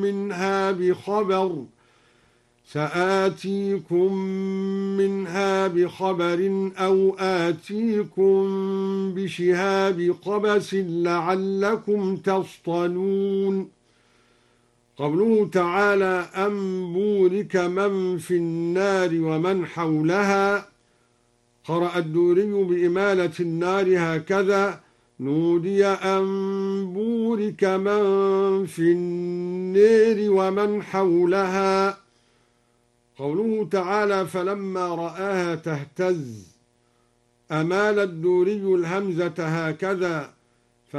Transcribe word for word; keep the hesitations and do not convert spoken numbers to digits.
منها بخبر سآتيكم منها بخبر أو آتيكم بشهاب قبس لعلكم تصطلون. قوله تعالى أم بورك من في النار ومن حولها، قرأ الدوري بإمالة النار هكذا: نودي أن بورك من في النار ومن حولها. قوله تعالى فلما رآها تهتز، أمال الدوري الهمزة هكذا: